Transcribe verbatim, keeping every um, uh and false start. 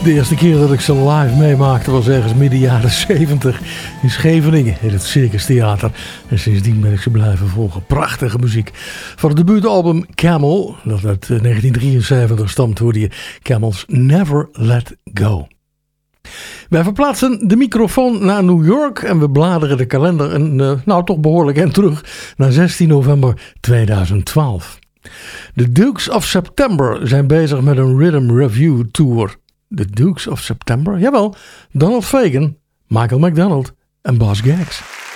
De eerste keer dat ik ze live meemaakte was ergens midden jaren zeventig in Scheveningen in het Circus Theater. En sindsdien ben ik ze blijven volgen. Prachtige muziek. Van het debuutalbum Camel, dat uit negentien drieënzeventig stamt, hoorde je Camels Never Let Go. Wij verplaatsen de microfoon naar New York en we bladeren de kalender een, uh, nou toch behoorlijk en terug naar zestien november tweeduizend twaalf. De Dukes of September zijn bezig met een Rhythm Review Tour. De Dukes of September? Jawel, Donald Fagen, Michael McDonald en Boz Scaggs.